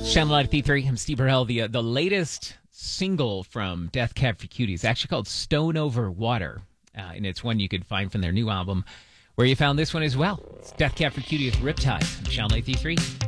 Channel 93, I'm Steve Burrell. The latest single from Death Cab for Cutie is actually called Stone Over Water, and it's one you could find from their new album, where you found this one as well. It's Death Cab for Cutie with Riptide on Channel 93.